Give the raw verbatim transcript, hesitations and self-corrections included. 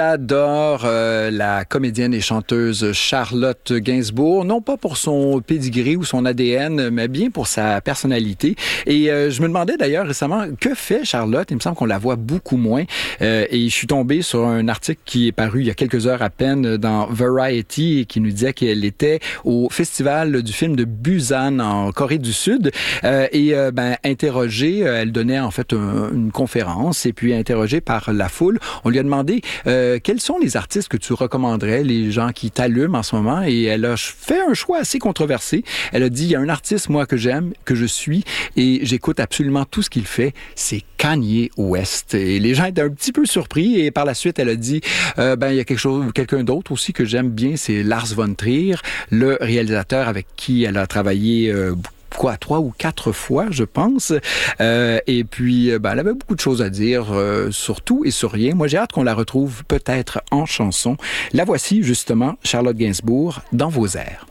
Adore euh, la comédienne et chanteuse Charlotte Gainsbourg, non pas pour son pedigree ou son A D N, mais bien pour sa personnalité. Et euh, je me demandais d'ailleurs récemment, que fait Charlotte? Il me semble qu'on la voit beaucoup moins. Euh, et je suis tombé sur un article qui est paru il y a quelques heures à peine dans Variety et qui nous disait qu'elle était au festival du film de Busan en Corée du Sud. Euh, et euh, ben, interrogée, elle donnait en fait un, une conférence et puis interrogée par la foule, on lui a demandé euh, quels sont les artistes que tu recommanderais, les gens qui t'allument en ce moment? Et elle a fait un choix assez controversé. Elle a dit, il y a un artiste, moi, que j'aime, que je suis, et j'écoute absolument tout ce qu'il fait, c'est Kanye West. Et les gens étaient un petit peu surpris, et par la suite, elle a dit, euh, ben, il y a quelque chose, quelqu'un d'autre aussi que j'aime bien, c'est Lars von Trier, le réalisateur avec qui elle a travaillé euh, quoi, trois ou quatre fois, je pense. Euh, et puis, ben, elle avait beaucoup de choses à dire euh, sur tout et sur rien. Moi, j'ai hâte qu'on la retrouve peut-être en chanson. La voici, justement, Charlotte Gainsbourg, dans vos airs.